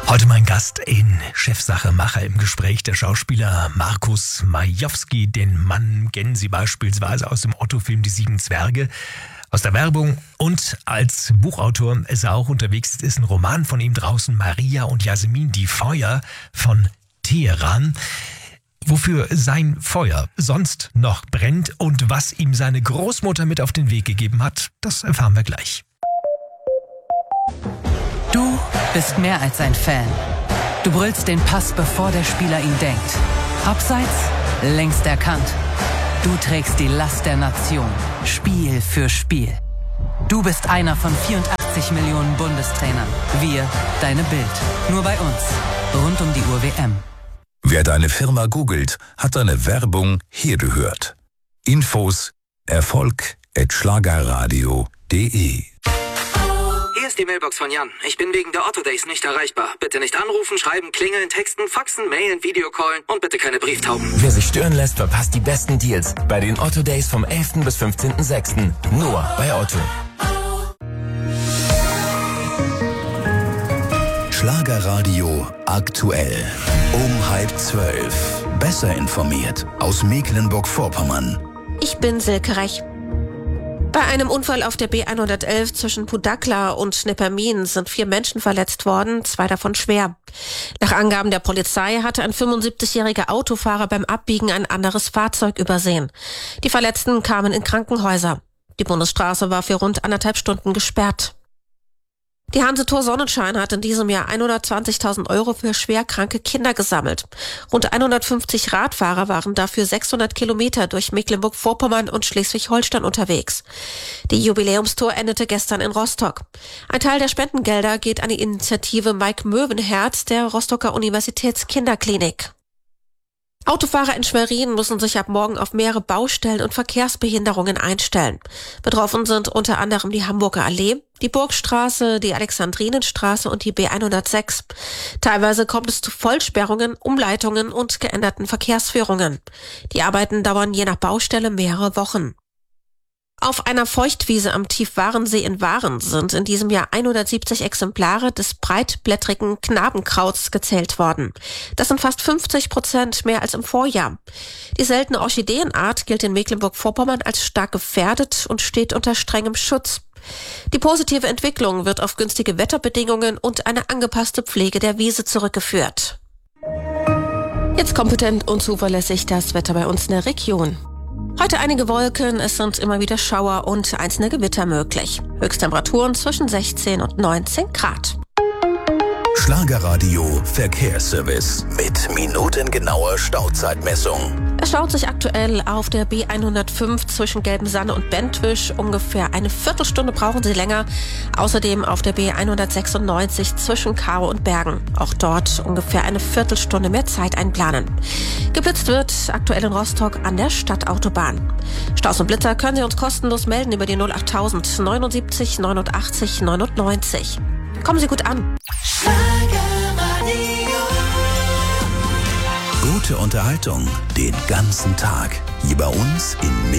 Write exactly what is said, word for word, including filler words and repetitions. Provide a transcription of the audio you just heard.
Heute mein Gast in Chefsache Macher im Gespräch, der Schauspieler Markus Majowski. Den Mann kennen Sie beispielsweise aus dem Otto-Film Die Sieben Zwerge, aus der Werbung, und als Buchautor ist er auch unterwegs. Es ist ein Roman von ihm draußen, Maria und Jasmin, die Feuer von Teheran. Wofür sein Feuer sonst noch brennt und was ihm seine Großmutter mit auf den Weg gegeben hat, das erfahren wir gleich. Du bist mehr als ein Fan. Du brüllst den Pass, bevor der Spieler ihn denkt. Abseits, längst erkannt. Du trägst die Last der Nation, Spiel für Spiel. Du bist einer von vierundachtzig Millionen Bundestrainern. Wir, deine Bild. Nur bei uns. Rund um die Uhr W M. Wer deine Firma googelt, hat deine Werbung hier gehört. Infos erfolg at schlagerradio punkt de. Hier ist die Mailbox von Jan. Ich bin wegen der Otto Days nicht erreichbar. Bitte nicht anrufen, schreiben, klingeln, texten, faxen, mailen, Videocallen und bitte keine Brieftauben. Wer sich stören lässt, verpasst die besten Deals bei den Otto Days vom elften bis fünfzehnten sechsten Nur bei Otto. Schlagerradio aktuell. Um halb zwölf. Besser informiert aus Mecklenburg-Vorpommern. Ich bin Silke Rech. Bei einem Unfall auf der B hundertelf zwischen Pudakla und Neppermin sind vier Menschen verletzt worden, zwei davon schwer. Nach Angaben der Polizei hatte ein fünfundsiebzigjähriger Autofahrer beim Abbiegen ein anderes Fahrzeug übersehen. Die Verletzten kamen in Krankenhäuser. Die Bundesstraße war für rund anderthalb Stunden gesperrt. Die Hansetor Sonnenschein hat in diesem Jahr hundertzwanzigtausend Euro für schwerkranke Kinder gesammelt. Rund hundertfünfzig Radfahrer waren dafür sechshundert Kilometer durch Mecklenburg-Vorpommern und Schleswig-Holstein unterwegs. Die Jubiläumstour endete gestern in Rostock. Ein Teil der Spendengelder geht an die Initiative Mike Möwenherz der Rostocker Universitätskinderklinik. Autofahrer in Schwerin müssen sich ab morgen auf mehrere Baustellen und Verkehrsbehinderungen einstellen. Betroffen sind unter anderem die Hamburger Allee, die Burgstraße, die Alexandrinenstraße und die B hundertsechs. Teilweise kommt es zu Vollsperrungen, Umleitungen und geänderten Verkehrsführungen. Die Arbeiten dauern je nach Baustelle mehrere Wochen. Auf einer Feuchtwiese am Tiefwarensee in Waren sind in diesem Jahr hundertsiebzig Exemplare des breitblättrigen Knabenkrauts gezählt worden. Das sind fast fünfzig Prozent mehr als im Vorjahr. Die seltene Orchideenart gilt in Mecklenburg-Vorpommern als stark gefährdet und steht unter strengem Schutz. Die positive Entwicklung wird auf günstige Wetterbedingungen und eine angepasste Pflege der Wiese zurückgeführt. Jetzt kompetent und zuverlässig das Wetter bei uns in der Region. Heute einige Wolken, es sind immer wieder Schauer und einzelne Gewitter möglich. Höchsttemperaturen zwischen sechzehn und neunzehn Grad. Schlagerradio Verkehrsservice mit minutengenauer Stauzeitmessung. Es staut sich aktuell auf der B hundertfünf zwischen Gelbensanne und Bentwisch. Ungefähr eine Viertelstunde brauchen Sie länger. Außerdem auf der B hundertsechsundneunzig zwischen Karow und Bergen. Auch dort ungefähr eine Viertelstunde mehr Zeit einplanen. Geblitzt wird aktuell in Rostock an der Stadtautobahn. Staus und Blitzer können Sie uns kostenlos melden über die null achttausend neunundsiebzig neunundachtzig neunundneunzig. Kommen Sie gut an. Gute Unterhaltung den ganzen Tag. Hier bei uns in